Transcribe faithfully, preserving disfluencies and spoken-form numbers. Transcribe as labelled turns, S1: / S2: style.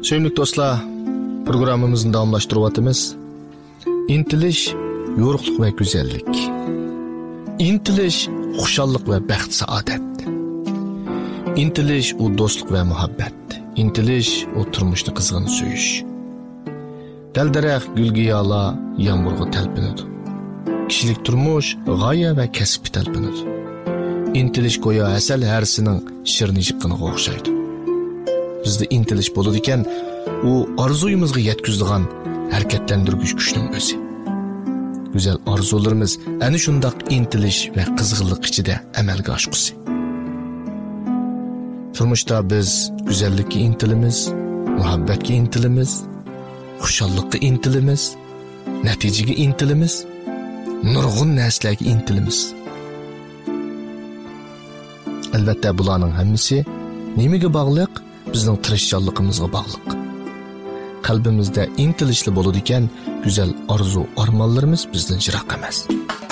S1: Sevimli dostlar, programımızın davamlaştırıvatımız İntilish, yo'riqlik ve güzellik. İntilish, xushallik ve baxt saadet. İntilish, o dostluk ve muhabbet. İntilish, o turmushni qizg'in suyish. Dal-daraxt gul-giyala yağmurga talpinadi. Kishilik turmush g'oya ve kasbga talpinadi. İntilish go'yo asal harisining shirnijiqqiniga o'xshaydi. Bizde intilish bo'ladi ekan, u orzuyimizga yetkazadigan harakatlantirgich kuchning o'zi. Güzel arzularımız ana shundoq intilish ve qizg'inlik ichida amalga oshqusi. Turmushda biz güzellikka intilimiz, muhabbatga intilimiz, xushallikka intilimiz, natijaga intilimiz, nurg'un narsalarga intilimiz. Albatta bularning hammasi nimaga bog'liq? Bizning tirishchanligimizga bog'liq. Qalbimizda intilishli bo'ladi ekan, go'zal orzu, armonlarimiz bizdan yiroq emas.